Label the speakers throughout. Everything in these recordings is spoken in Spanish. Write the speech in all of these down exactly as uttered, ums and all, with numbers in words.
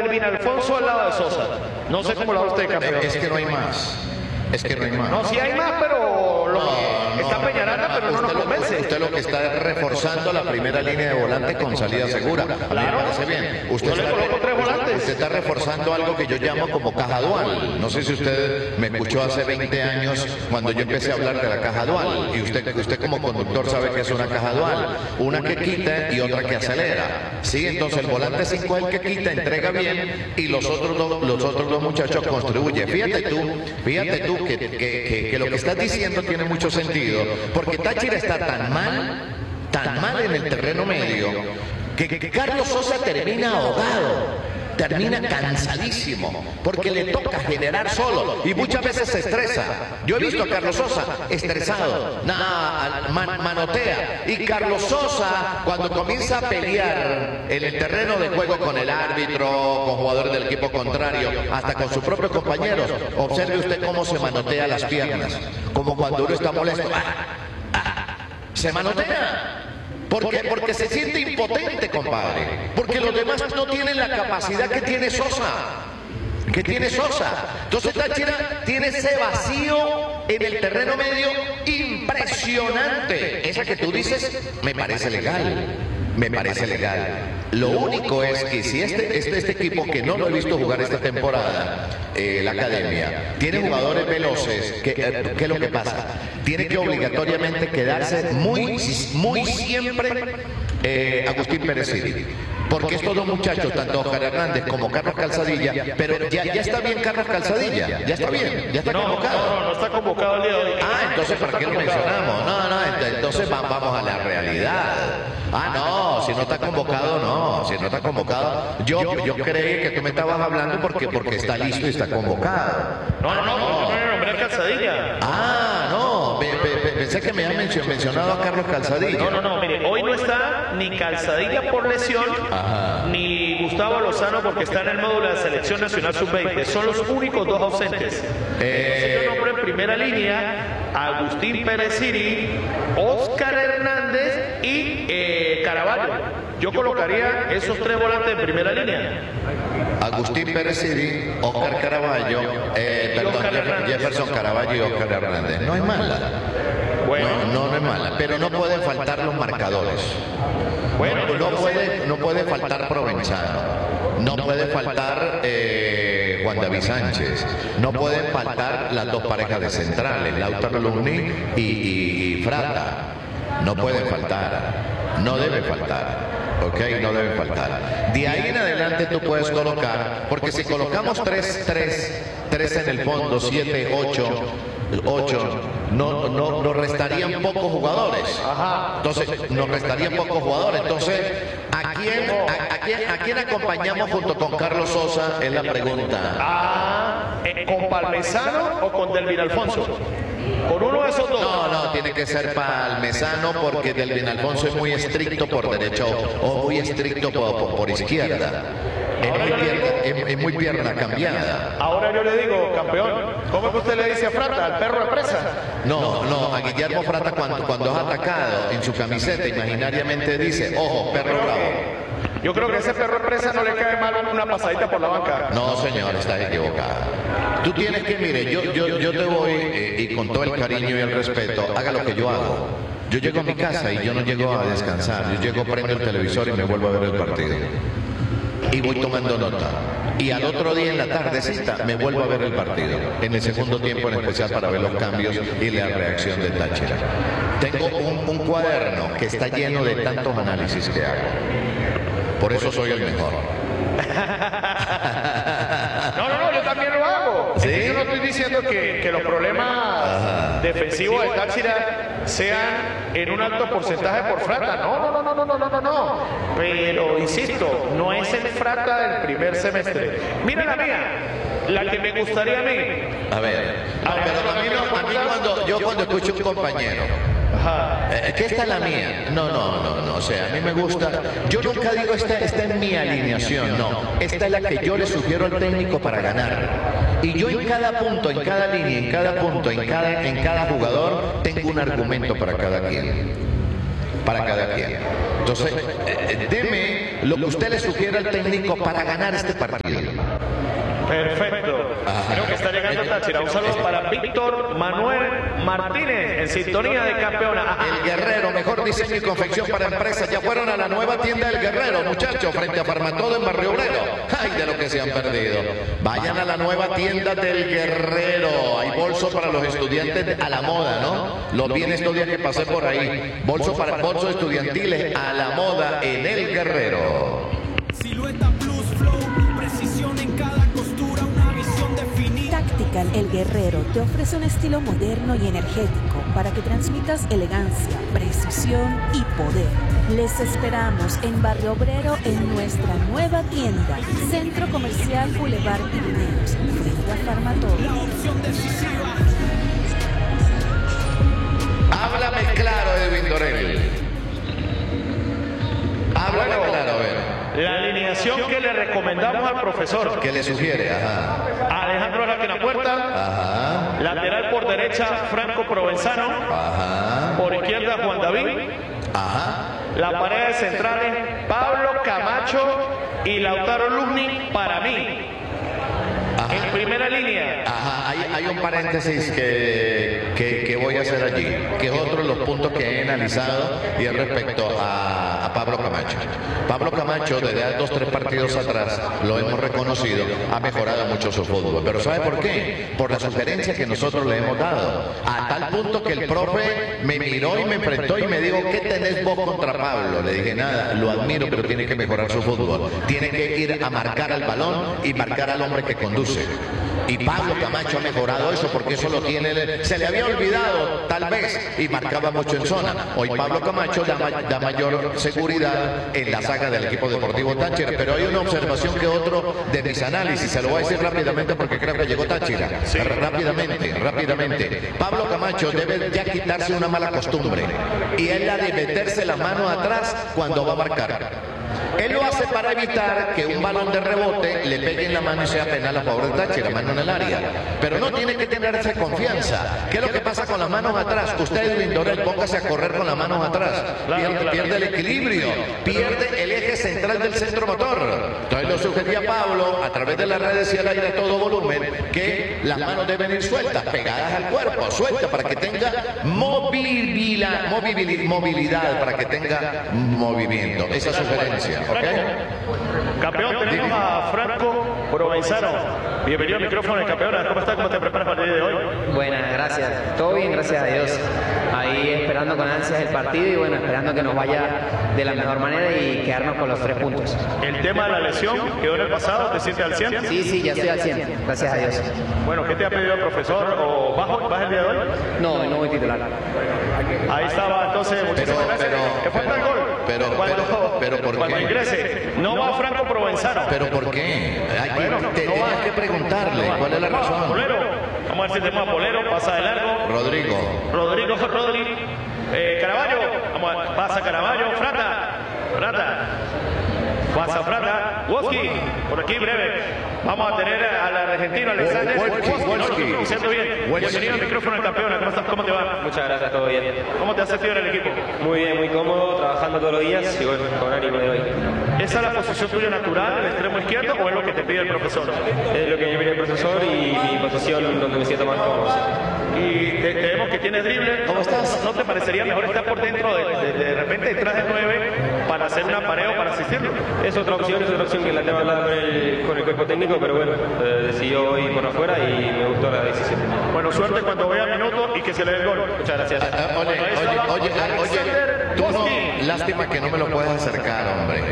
Speaker 1: Delvin Alfonso al lado de Sosa. No sé cómo lo va usted, campeón.
Speaker 2: Es que no hay más. Es que no hay más.
Speaker 1: No, sí hay más, pero lo,
Speaker 2: no,
Speaker 1: está
Speaker 2: no,
Speaker 1: Peñaranda,
Speaker 2: no,
Speaker 1: pero no nos
Speaker 2: lo,
Speaker 1: convence.
Speaker 2: Usted lo que está es reforzando la primera línea de volante con salida segura.
Speaker 1: Claro.
Speaker 2: Me parece bien. Usted,
Speaker 1: Yo le
Speaker 2: está,
Speaker 1: coloco tres volantes.
Speaker 2: usted está reforzando algo que yo llamo como caja dual. No sé si usted me escuchó hace veinte años cuando yo empecé a hablar de la caja dual. Y usted, usted como conductor sabe que es una caja dual. Una que quita y otra que acelera. Sí, entonces el volante cinco es el que quita, entrega bien y los otros dos, los otros dos muchachos construyen. Fíjate tú, fíjate tú que, que, que, que lo que estás diciendo tiene mucho sentido, porque Táchira está tan mal, tan mal en el terreno medio, que, que Carlos Sosa termina ahogado. Termina cansadísimo porque le toca generar solo y muchas veces se estresa. Yo he visto a Carlos Sosa estresado, nada, man, manotea. Y Carlos Sosa, cuando comienza a pelear en el terreno de juego con el árbitro, con jugadores del equipo contrario, hasta con sus propios compañeros, observe usted cómo se manotea las piernas, como cuando uno está molesto. ¡Ah! ¡Ah! Se manotea. ¿Por qué? Porque se siente impotente, compadre. Porque los demás no tienen la capacidad que tiene Sosa. Que tiene Sosa. Entonces Táchira tiene ese vacío en el terreno medio impresionante. Esa que tú dices me parece legal. Me parece legal. Lo único es que si este, este, este equipo, que no lo he visto jugar esta temporada, eh, la academia, tiene jugadores veloces, que, eh, ¿qué es lo que pasa? Tiene que obligatoriamente quedarse muy, muy siempre eh, Agustín Pérez Siri. Porque estos dos muchachos, tanto Oscar Hernández como Carlos Calzadilla, pero ya, ya está bien Carlos Calzadilla, ya está bien, ya está
Speaker 1: no,
Speaker 2: convocado.
Speaker 1: No, no, no está convocado el día de hoy.
Speaker 2: Ah, entonces ¿para qué lo mencionamos? No, no, entonces vamos a la realidad. Ah, no, si no está convocado, no, si no está convocado. Yo, yo creí que tú me estabas hablando porque, porque está listo y está convocado.
Speaker 1: No, no, no, no, no, nombré a Calzadilla.
Speaker 2: Ah, no, pe, pe, pe, pensé que me había mencionado a Carlos Calzadilla.
Speaker 1: No, no, no, mire, hoy no está ni Calzadilla por lesión, ajá, ni Gustavo Lozano porque está en el módulo de la Selección Nacional sub veinte. Son los únicos dos ausentes. Eh... Entonces yo nombré en primera línea a Agustín Pérez Siri, Oscar Hernández y eh, Caraballo. Yo colocaría esos tres volantes en primera línea.
Speaker 2: Agustín Pérez Siri, Oscar Caraballo, eh, perdón, Oscar Jefferson Caraballo y Oscar Hernández. No es mala. Bueno. No, no, no es mala, pero no pueden faltar los marcadores. Bueno, no, no puede, no puede faltar Provenzano. No puede faltar eh, Juan David Sánchez. No pueden faltar las dos parejas de centrales, Lautaro Lugni y, y, y Frata. No pueden faltar. No debe faltar. Ok, no debe faltar. De ahí en adelante tú puedes colocar, porque si colocamos tres, tres, tres en el fondo, siete, ocho, ocho, no, no, nos restarían pocos jugadores. Entonces, nos restarían pocos jugadores. Entonces, ¿a quién, a, a quién, a quién acompañamos junto con Carlos Sosa? Es la pregunta.
Speaker 1: Ah, ¿con Palmesano o con Delvin Alfonso? ¿Con uno de esos dos?
Speaker 2: No, no, tiene que ser Palmesano porque Delvin Alfonso es muy estricto por derecha o muy estricto por, por, por izquierda. Es muy, pierna, es, es muy pierna cambiada.
Speaker 1: Ahora yo le digo, campeón, ¿cómo es que usted le dice a Frata, al perro de presa?
Speaker 2: No, no, a Guillermo Frata cuando, cuando es atacado en su camiseta imaginariamente dice, ojo, perro bravo.
Speaker 1: Yo creo que a ese perro de presa no le cae mal una pasadita por la banca.
Speaker 2: No, señor, estás equivocado. Tú tienes que, mire, yo, yo, yo te voy, eh, y con todo el cariño y el respeto, haga lo que yo hago. Yo llego a mi casa y yo no llego a descansar. Yo llego, prendo el televisor y me vuelvo a ver el partido. Y voy tomando nota. Y al otro día en la tardecita me vuelvo a ver el partido. En el segundo tiempo en especial para ver los cambios y la reacción de Táchira. Tengo un, un cuaderno que está lleno de tantos análisis que hago. Por eso soy el mejor.
Speaker 1: No, no, no, yo también lo hago. ¿Sí? Yo no estoy diciendo que, que los problemas Ajá. defensivos de Táchira sean en un alto porcentaje por Frata. No, no, no, no, no, no, no, no. Pero, insisto, no es el Frata del primer semestre. Mira la mía, la que me gustaría a mí.
Speaker 2: A ver, no, pero a mí, no, a mí cuando, yo cuando escucho un compañero, Eh, que esta es la mía. No, no, no, no. O sea, a mí me gusta. Yo nunca digo esta, esta es mi alineación. No. Esta es la que yo le sugiero al técnico para ganar. Y yo en cada punto, en cada línea, en cada punto, en cada, en cada jugador, tengo un argumento para cada quien. para cada quien. Entonces, eh, deme lo que usted le sugiere al técnico para ganar este partido.
Speaker 1: Perfecto. Ajá. Creo que está llegando Táchira. Un saludo para Víctor Manuel Martínez en sintonía de campeona. Ajá.
Speaker 2: El Guerrero, mejor diseño y confección para empresas. Ya fueron a la nueva tienda del Guerrero, muchachos, frente a Farmatodo en Barrio Obrero. Ay, de lo que se han perdido. Vayan a la nueva tienda del Guerrero. Hay bolsos para los estudiantes a la moda, ¿no? Los vi en estos días que pasé por ahí. Bolsos para bolsos estudiantiles a la moda en el Guerrero.
Speaker 3: Silueta Plus Flow, precisión en cada costura, una visión definida.
Speaker 4: Tactical El Guerrero te ofrece un estilo moderno y energético para que transmitas elegancia, precisión y poder. Les esperamos en Barrio Obrero en nuestra nueva tienda, Centro Comercial Boulevard Pirineos, frente a Farmatodo.
Speaker 3: La opción decisiva.
Speaker 2: Háblame claro, Edwin Dorel. Háblame
Speaker 1: Bueno,
Speaker 2: claro, a ver.
Speaker 1: La alineación que le recomendamos al profesor.
Speaker 2: ¿Qué le sugiere? Ajá.
Speaker 1: Alejandro Araque en la puerta.
Speaker 2: Ajá.
Speaker 1: Lateral por derecha, Franco Provenzano.
Speaker 2: Ajá.
Speaker 1: Por izquierda, Juan David.
Speaker 2: Ajá.
Speaker 1: La pared de centrales, Pablo Camacho y Lautaro Luzni para mí.
Speaker 2: Ajá.
Speaker 1: En primera línea.
Speaker 2: Ajá, hay, hay un paréntesis que, que, que voy a hacer allí, que es otro de los puntos que he analizado y es respecto a, a Pablo Camacho. Pablo Camacho, desde dos, tres partidos atrás, lo hemos reconocido, ha mejorado mucho su fútbol. Pero ¿sabe por qué? Por la sugerencia que nosotros le hemos dado. A tal punto que el profe me miró y me enfrentó y me dijo, ¿qué tenés vos contra Pablo? Le dije, nada, lo admiro, pero tiene que mejorar su fútbol. Tiene que ir a marcar al balón y marcar al hombre que conduce. Y Pablo Camacho ha mejorado eso porque eso lo tiene, se le había olvidado tal vez y marcaba mucho en zona. Hoy Pablo Camacho da, da mayor seguridad en la saga del equipo deportivo Táchira, pero hay una observación que otro de mis análisis, se lo voy a decir rápidamente porque creo que llegó Táchira. Sí. Rápidamente, rápidamente. Pablo Camacho debe ya quitarse una mala costumbre y es la de meterse la mano atrás cuando va a marcar. Él lo hace para evitar que un balón de rebote le pegue en la mano y sea penal a favor de Táchira, mano en el área. Pero no tiene que tener esa confianza. ¿Qué es lo que pasa con las manos atrás? Usted, Edwin Dorel, póngase a correr con las manos atrás. Pierde, pierde el equilibrio, pierde el eje central del centro motor. Entonces lo sugería Pablo, a través de las redes y al aire a todo volumen, que las manos deben ir sueltas, pegadas al cuerpo, sueltas, para que tenga movilidad, movilidad, movilidad para que tenga movimiento. Esa sugerencia. ¿Okay?
Speaker 1: Campeón, tenemos a Franco Provenzano. Bienvenido al micrófono de campeona. ¿Cómo estás? ¿Cómo te preparas para el día de hoy?
Speaker 5: Buenas, gracias. Todo bien, gracias a Dios. Ahí esperando con ansias el partido y bueno, esperando que nos vaya de la mejor manera y quedarnos con los tres puntos.
Speaker 1: El tema de la lesión quedó en el pasado, ¿te sientes al cien?
Speaker 5: Sí, sí, ya estoy al cien, gracias a Dios.
Speaker 1: Bueno, ¿qué te ha pedido el profesor? ¿O vas, vas el día de hoy?
Speaker 5: No, no voy titular.
Speaker 1: Ahí estaba entonces, muchísimas gracias.
Speaker 2: pero,
Speaker 1: ¿Qué falta el gol?
Speaker 2: Pero,
Speaker 1: cuando,
Speaker 2: pero, pero, ¿por
Speaker 1: cuando
Speaker 2: qué?
Speaker 1: ingrese, no va Franco Provenzano.
Speaker 2: ¿Pero por qué? Hay que,
Speaker 1: Bueno,
Speaker 2: te,
Speaker 1: no
Speaker 2: tienes
Speaker 1: va.
Speaker 2: que preguntarle
Speaker 1: No va.
Speaker 2: cuál es la
Speaker 1: No va.
Speaker 2: razón.
Speaker 1: Polero. Vamos a ver si tenemos a Polero, pasa de largo.
Speaker 2: Rodrigo.
Speaker 1: Rodrigo, Rodri. Eh, Caraballo, vamos a, pasa Caraballo, Frata. Frata. Pasa Frata. Woski, por aquí breve. Vamos a tener al argentino Alexander
Speaker 2: Wolski,
Speaker 1: Woski, ¿no?
Speaker 2: Wolski.
Speaker 1: Diciendo bien.
Speaker 2: Wolski.
Speaker 1: Bienvenido al micrófono del campeón. ¿Cómo estás? ¿Cómo te va?
Speaker 6: Muchas gracias, todo bien.
Speaker 1: ¿Cómo te has sentido en el equipo?
Speaker 6: Muy bien, muy cómodo, trabajando todos los días y bueno, con ánimo de hoy.
Speaker 1: ¿Esa es la posición tuya natural, el extremo izquierdo, o es lo que te pide el profesor?
Speaker 6: Es lo que me pide el profesor y mi posición donde me siento más cómodo.
Speaker 1: Y te, te vemos que tienes drible.
Speaker 2: ¿Cómo estás?
Speaker 1: ¿No te parecería mejor estar por dentro de, de, de repente detrás de nueve para hacer un apareo para asistirlo?
Speaker 6: Es otra opción, es otra opción que la tengo hablada con el, con el cuerpo técnico, pero bueno, eh, decidió ir por afuera y me gustó la decisión.
Speaker 1: Bueno, suerte cuando vea minuto y que se le dé el gol. Muchas gracias.
Speaker 2: Ah, ah, Oye,
Speaker 1: Bueno, ahí
Speaker 2: oye,
Speaker 1: estaba
Speaker 2: oye, ah,
Speaker 1: Alexander
Speaker 2: oye, tú no,
Speaker 1: Woski.
Speaker 2: lástima que no me lo puedes acercar, hombre.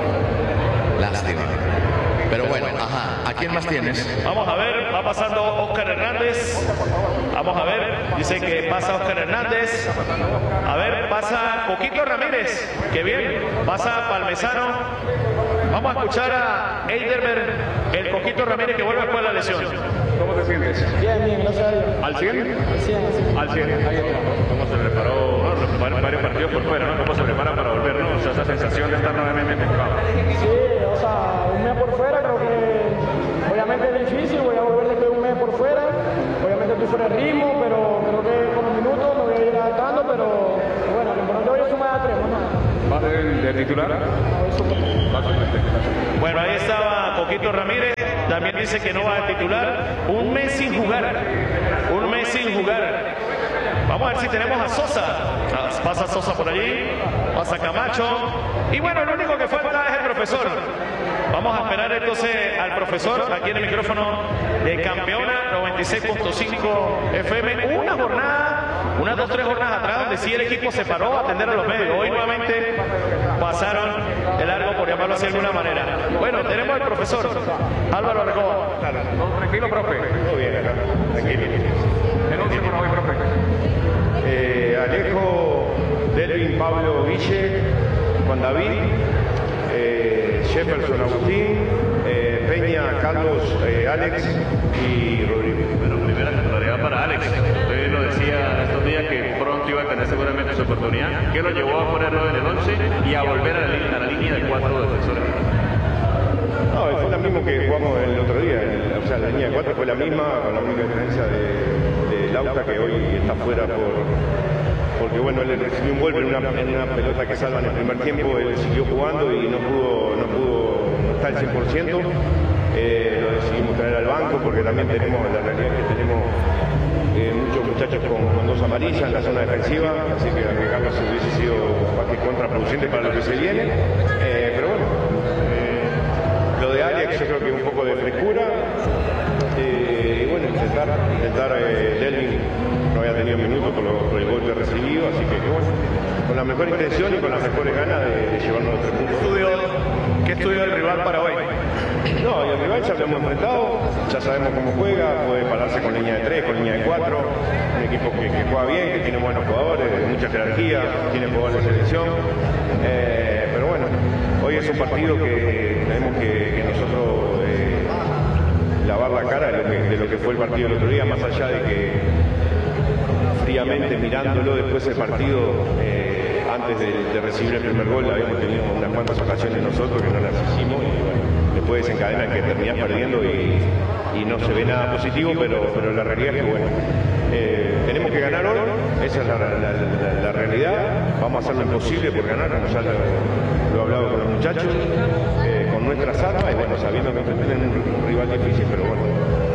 Speaker 2: Lástima. Pero bueno, ajá, ¿a quién más tienes?
Speaker 1: Vamos a ver, va pasando Oscar Hernández. Vamos a ver, dice que pasa Oscar Hernández. A ver, pasa Coquito Ramírez. Qué bien, pasa Palmesano. Vamos a escuchar a Eiderberg, el Coquito Ramírez que vuelve después de la lesión.
Speaker 7: ¿Cómo te sientes?
Speaker 8: Bien, bien, gracias a Dios.
Speaker 7: ¿Al cien?
Speaker 8: Al cien, al cien.
Speaker 7: Al cien.
Speaker 8: Ahí está.
Speaker 7: ¿Cómo se preparó? Bueno, se preparó varios partidos por fuera, ¿no? ¿Cómo se prepara para volver, no? O sea, esa sensación de estar nuevamente enfocado.
Speaker 8: Sí, o sea, un mes por fuera creo que obviamente es difícil, voy a volver después de un mes por fuera. Obviamente estoy fuera de ritmo, pero creo que con los minutos me voy a ir adaptando, pero bueno, lo importante hoy es sumar a tres, no
Speaker 6: de titular.
Speaker 1: Bueno, ahí estaba Coquito Ramírez, también dice que no va a titular. Un mes sin jugar, un mes sin jugar. Vamos a ver si tenemos a Sosa. Pasa Sosa por allí, pasa Camacho. Y bueno, el único que falta es el profesor. Vamos a esperar entonces al profesor aquí en el micrófono de Campeona noventa y seis punto cinco F M. Una jornada, unas dos, tres jornadas atrás, donde sí el equipo se paró a atender a los medios. Hoy nuevamente pasaron de largo, por llamarlo así de alguna manera. Bueno, tenemos al profesor Álvaro Argoa.
Speaker 6: Tranquilo, profe.
Speaker 9: Todo bien acá, tranquilo.
Speaker 6: Denuncio por hoy, profe.
Speaker 9: Eh, Alejo, Delvin, Pablo, Guille, Juan David, eh, Jefferson, Agustín, eh, Peña, Carlos, eh, Alex y Rodrigo.
Speaker 7: Bueno, primera titularidad para Alex. Usted lo decía estos días que pronto iba a tener seguramente su oportunidad. ¿Qué lo llevó a ponerlo en el once y a volver a la, línea, a la línea de cuatro defensores?
Speaker 9: No, fue la misma que jugamos el otro día. El, o sea, la línea de cuatro fue la misma, con la única diferencia de, de Lauta, que hoy está fuera por, porque bueno, él recibió un golpe en una, en una pelota que salva en el primer tiempo. Él siguió jugando y no pudo, no pudo, no está al cien por ciento. Eh, lo decidimos traer al banco porque también tenemos, la realidad es que tenemos eh, muchos muchachos con, con dos amarillas en la zona defensiva, así que arriesgarnos hubiese sido más que contraproducente para lo que se viene. Eh, pero bueno. Lo de Alex yo creo que un poco de frescura eh, y bueno, intentar, intentar eh, Delvin no había tenido minutos por, lo, por el golpe recibido, así que bueno, con la mejor intención y con las mejores ganas de, de llevarnos los tres puntos.
Speaker 1: Estudio, ¿qué estudio el rival para hoy?
Speaker 9: No, y el rival ya lo hemos enfrentado, ya sabemos cómo juega, puede pararse con línea de tres, con línea de cuatro, un equipo que, que juega bien, que tiene buenos jugadores, de mucha jerarquía, tiene jugadores de selección, eh, pero bueno, hoy es un partido que tenemos que, que nosotros eh, lavar la cara de lo, que, de lo que fue el partido el otro día, más allá de que fríamente mirándolo después del partido, eh, antes de, de recibir el primer gol, habíamos tenido unas cuantas ocasiones nosotros que no las hicimos y bueno, después desencadena que terminás perdiendo y, y no se ve nada positivo, pero, pero la realidad es que bueno, eh, tenemos que ganar hoy, esa es la, la, la, la realidad, vamos a hacer lo imposible por ganar, como ya lo, lo he hablado con los muchachos, eh, con nuestras armas y bueno, sabiendo que tienen un rival difícil, pero bueno,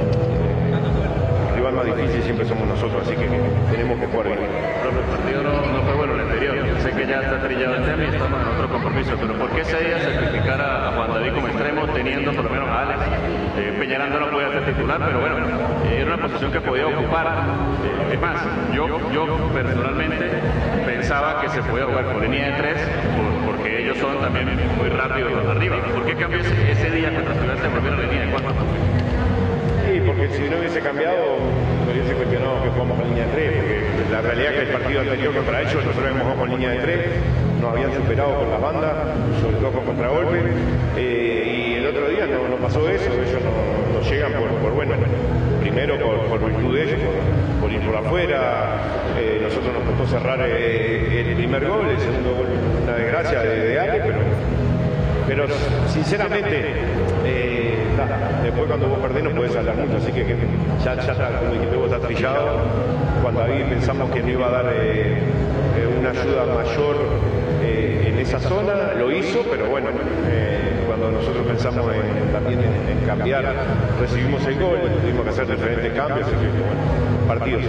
Speaker 9: el rival más difícil siempre somos nosotros, así que tenemos que jugar bien.
Speaker 7: Pero el partido no, no fue bueno el anterior. Sé que ya está trillado el tema y estamos en otro compromiso, pero ¿por qué se iba a sacrificar a, a Juan David como extremo teniendo por lo menos a Alex? Eh, Peñaranda no podía ser titular, pero bueno, eh, era una posición que podía ocupar. Eh, es más, yo, yo personalmente pensaba que se podía jugar con línea de tres por, porque ellos son también muy rápidos arriba. ¿Por qué cambió ese, ese día contra Estudiantes se volvieron a línea de cuatro?
Speaker 9: Sí, porque si no hubiese cambiado, no hubiese cuestionado que jugamos con línea de tres, porque la realidad es que el partido anterior contra ellos nosotros hemos jugado con línea de tres, nos habían superado por las bandas, sobre todo con contragolpe, eh, y el otro día no, no pasó eso, ellos no, no llegan por, por bueno, primero por, por virtud de ellos, por, por ir por afuera, eh, nosotros nos costó cerrar eh, el primer gol, el segundo gol, una desgracia de, de Ale, pero, pero sinceramente, eh, da, después cuando vos perdés no podés hablar mucho, así que, que ya, ya está, como dijiste vos, está trillado. Cuando ahí pensamos que no iba a dar eh, eh, una ayuda mayor eh, en esa zona, lo hizo, pero bueno, eh, cuando nosotros pensamos en, también en, en cambiar, recibimos el gol, tuvimos que hacer diferentes cambios, así que bueno, partidos.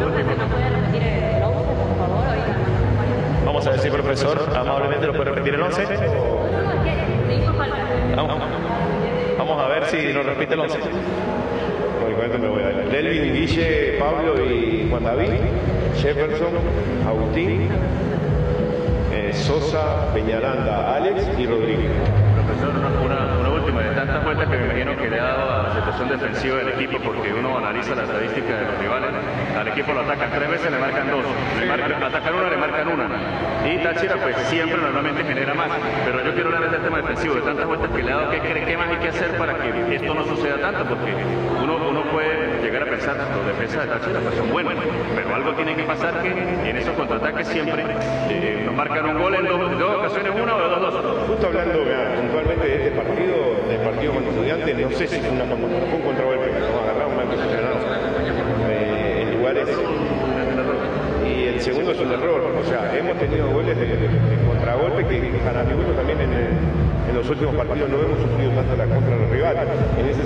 Speaker 1: Vamos a ver si el profesor amablemente lo puede repetir el once. Vamos. Vamos a ver si nos repite el once.
Speaker 9: Me voy a dar. Delvin, Guille, Pablo y Juan David, Jefferson, Agustín, eh, Sosa, Peñaranda, Alex y Rodrigo.
Speaker 7: Profesor, una, una última de tantas vueltas que me imagino que le ha dado a la situación defensiva del equipo, porque uno analiza la estadística de los rivales, al equipo lo atacan tres veces, le marcan dos, le marcan, atacan una, le marcan una, y Táchira pues siempre normalmente genera más, pero yo quiero hablar del tema defensivo, de tantas vueltas que le ha dado, ¿qué, qué más hay que hacer para que esto no suceda tanto? Porque uno, uno puede llegar a pensar, los defensas de Táchira pues son buenos, pero algo tiene que pasar que en esos contraataques siempre eh, nos marcan un gol en dos, dos ocasiones, una o dos, dos.
Speaker 9: Justo hablando, mira, puntualmente de este partido, del partido con Estudiantes, no sé si fue, una, fue un contragolpe, nos agarramos mal posicionados eh, en lugares. Y el segundo segundo es un error. O sea, hemos tenido goles de, de, de contragolpe que para mi gusto también en, el, en los últimos partidos no hemos sufrido tanto la contra de los rivales. En ese